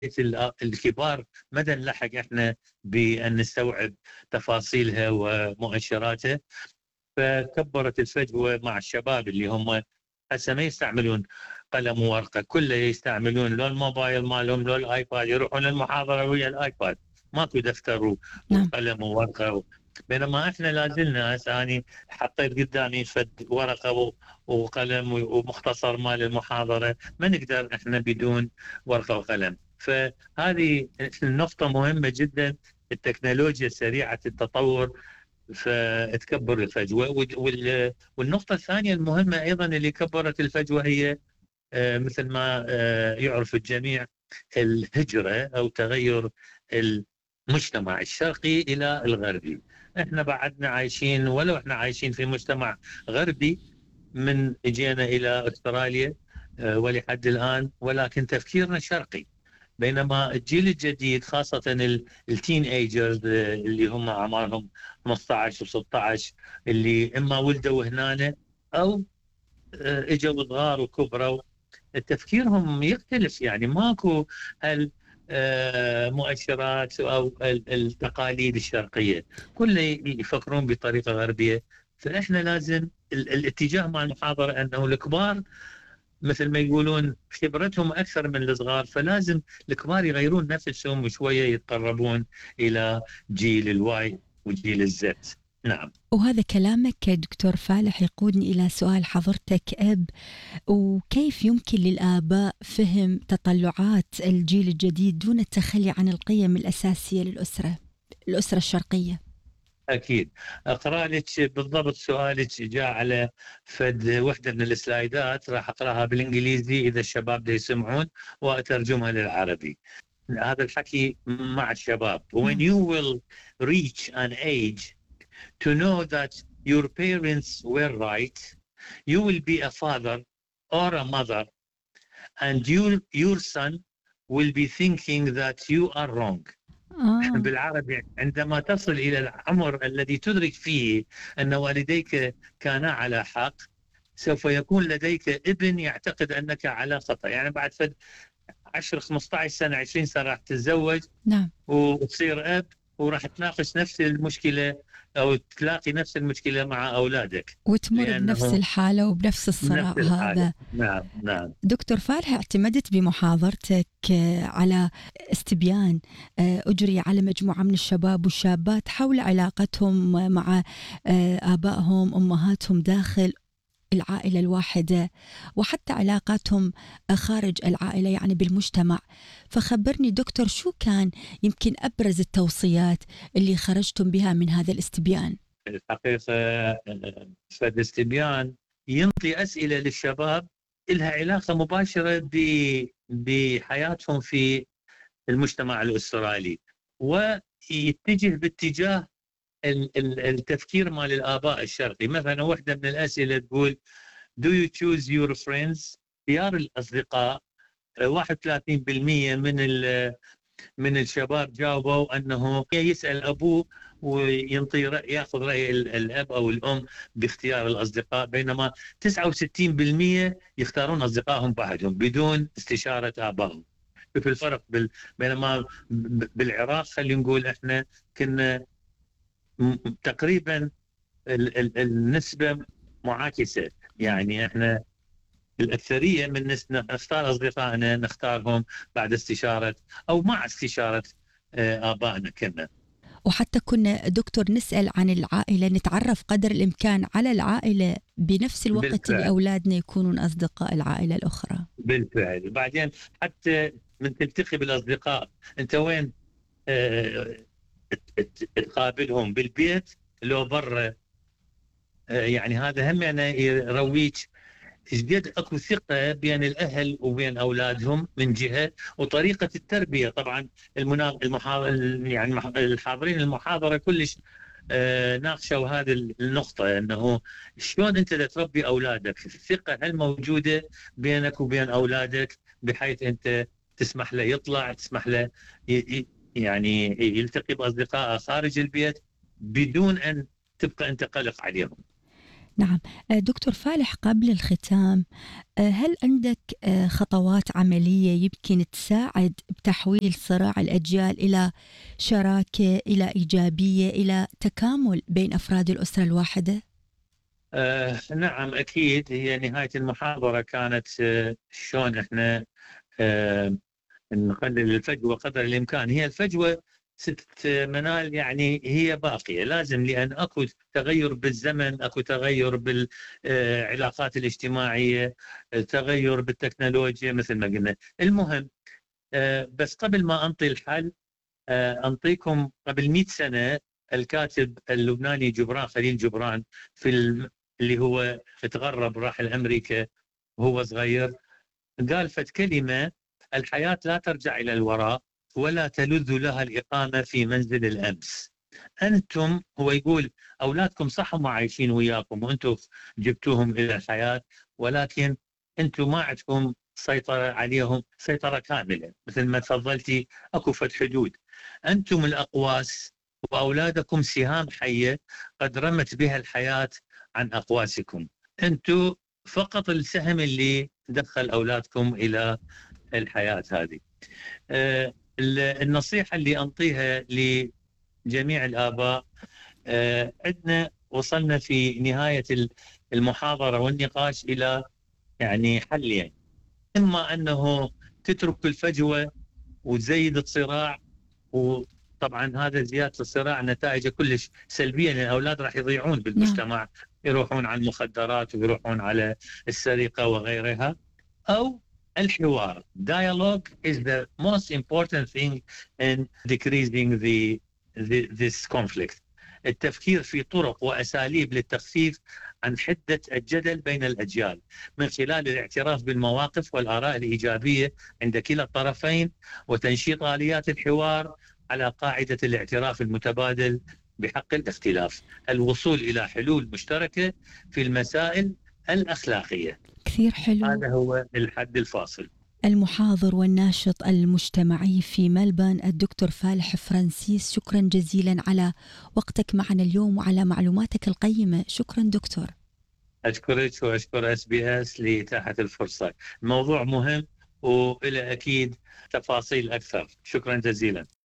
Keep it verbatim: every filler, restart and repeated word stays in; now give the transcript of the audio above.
الكبار مدى نلحق احنا بان نستوعب تفاصيلها ومؤشراتها. فكبرت الفجوه مع الشباب اللي هم هسه ما يستعملون قلم وورقه، كله يستعملون لو الموبايل مالهم لو الايباد، يروحون للمحاضره ويا الايباد، ماكو دفتر نعم. وقلم وورقه. بينما احنا لازلنا هسه اني حطيت قدامي فد ورقه وقلم ومختصر مال المحاضره، ما نقدر احنا بدون ورقه وقلم. فهذه النقطه مهمه جدا، التكنولوجيا سريعه التطور فتكبر الفجوه. والنقطه الثانيه المهمه ايضا اللي كبرت الفجوه هي مثل ما يعرف الجميع الهجره او تغير المجتمع الشرقي الى الغربي. احنا بعدنا عايشين، ولو احنا عايشين في مجتمع غربي من اجينا الى استراليا ولحد الان، ولكن تفكيرنا شرقي. بينما الجيل الجديد خاصة التين ايجرز اللي هم اعمارهم خمسة عشر وستة عشر، اللي اما ولدوا هنا او اجوا صغار وكبروا، تفكيرهم يختلف. يعني ماكو هالمؤشرات او التقاليد الشرقية، كله يفكرون بطريقة غربية. فاحنا لازم الاتجاه مع المحاضرة انه الكبار مثل ما يقولون خبرتهم أكثر من الصغار، فلازم الكبار يغيرون نفسهم وشوية يتقربون إلى جيل الواي وجيل الزد. نعم. وهذا كلامك دكتور فالح يقودني إلى سؤال حضرتك أب، وكيف يمكن للآباء فهم تطلعات الجيل الجديد دون التخلي عن القيم الأساسية للأسرة الأسرة الشرقية؟ أكيد. أقرأ لك بالضبط سؤالك، جاء على فد وحدة من السلايدات، راح أقرأها بالإنجليزي إذا الشباب دي يسمعون وأترجمها للعربي. هذا الحكي مع الشباب. When you will reach an age to know that your parents were right, you will be a father or a mother, and you, your son will be thinking that you are wrong. آه. بالعربي، عندما تصل إلى العمر الذي تدرك فيه أن والديك كانا على حق، سوف يكون لديك ابن يعتقد أنك على خطأ. يعني بعد فد عشر خمسة عشر سنة عشرين سنة راح تتزوج. نعم. وتصير أب وراح تناقش نفس المشكلة أو تلاقي نفس المشكلة مع أولادك، وتمر بنفس الحالة وبنفس الصراع هذا. نعم نعم. دكتور فالح، اعتمدت بمحاضرتك على استبيان أجري على مجموعة من الشباب والشابات حول علاقتهم مع آبائهم أمهاتهم داخل العائلة الواحدة، وحتى علاقاتهم خارج العائلة يعني بالمجتمع. فخبرني دكتور، شو كان يمكن أبرز التوصيات اللي خرجتم بها من هذا الاستبيان؟ الحقيقة فالاستبيان ينطي أسئلة للشباب لها علاقة مباشرة بحياتهم في المجتمع الأسترالي، ويتجه باتجاه التفكير مال الآباء الشرقي. مثلا واحدة من الأسئلة تقول Do you choose your friends؟ اختيار الأصدقاء. واحد وثلاثين بالمئة من من الشباب جاوبوا أنه يسأل أبوه وينطي رأي، يأخذ رأي الأب أو الأم باختيار الأصدقاء، بينما تسعة وستين بالمئة يختارون أصدقائهم بعدهم بدون استشارة آبائهم. في الفرق بال... بينما بالعراق خلينا نقول احنا كنا تقريبا ال ال النسبة معاكسة. يعني احنا الأكثرية من نختار أصدقائنا نختارهم بعد استشارة أو مع استشارة آبائنا كنا. وحتى كنا دكتور نسأل عن العائلة، نتعرف قدر الإمكان على العائلة بنفس الوقت بالفعل. اللي أولادنا يكونون أصدقاء العائلة الأخرى. بالفعل. وبعدين حتى من تلتقي بالأصدقاء، أنت وين اه تقابلهم، بالبيت لو برا؟ اه يعني هذا هم يعني يرويك جديد اكو ثقه بين الاهل وبين اولادهم من جهه، وطريقه التربيه. طبعا المنا... المحاضر يعني الحاضرين المحاضره كلش آه ناقشوا هذه النقطه، انه شلون انت تربي اولادك، الثقه هل موجوده بينك وبين اولادك بحيث انت تسمح له يطلع، تسمح له ي... يعني يلتقي باصدقائه خارج البيت بدون ان تبقى انت قلق عليهم. نعم. آه، دكتور فالح، قبل الختام، آه، هل عندك آه، خطوات عملية يمكن تساعد بتحويل صراع الأجيال إلى شراكة، إلى إيجابية، إلى تكامل بين أفراد الأسرة الواحدة؟ آه نعم أكيد. هي نهاية المحاضرة كانت آه شلون إحنا آه نقلل الفجوة قدر الإمكان. هي الفجوة ست منال، يعني هي باقية لازم، لأن أكو تغير بالزمن، أكو تغير بالعلاقات الاجتماعية، تغير بالتكنولوجيا مثل ما قلنا. المهم آه بس قبل ما أنطي الحل آه أنطيكم قبل مئة سنة الكاتب اللبناني جبران خليل جبران في الم... اللي هو تغرب راح لأمريكا وهو صغير، قال فت كلمة: الحياة لا ترجع إلى الوراء ولا تلذ لها الإقامة في منزل الأمس. أنتم، هو يقول أولادكم صح هم عايشين وياكم وأنتم جبتوهم إلى الحياة، ولكن أنتم ما عندكم سيطرة عليهم سيطرة كاملة. مثل ما تفضلتي أكو فت حدود. أنتم الأقواس وأولادكم سهام حية قد رمت بها الحياة عن أقواسكم. أنتم فقط السهم اللي دخل أولادكم إلى الحياة هذه. آه، النصيحة اللي أنطيها لجميع الآباء، آه، عندنا وصلنا في نهاية المحاضرة والنقاش إلى يعني حلين: إما أنه تترك الفجوة وتزيد الصراع، وطبعا هذا زيادة الصراع نتائجه كلش سلبية، لأن الأولاد راح يضيعون نعم. بالمجتمع، يروحون على المخدرات ويروحون على السرقة وغيرها. أو الحوار. Dialogue is the most important thing in decreasing the, the this conflict. التفكير في طرق وأساليب للتخفيف عن حدة الجدل بين الأجيال من خلال الاعتراف بالمواقف والآراء الإيجابية عند كلا الطرفين، وتنشيط آليات الحوار على قاعدة الاعتراف المتبادل بحق الاختلاف. الوصول إلى حلول مشتركة في المسائل الأخلاقية. كثير حلو. هذا هو الحد الفاصل. المحاضر والناشط المجتمعي في ملبن الدكتور فالح فرانسيس، شكرا جزيلا على وقتك معنا اليوم وعلى معلوماتك القيمة. شكرا دكتور. أشكرك وأشكر اس بي اس لإتاحة الفرصة. الموضوع مهم وإلى أكيد تفاصيل أكثر. شكرا جزيلا.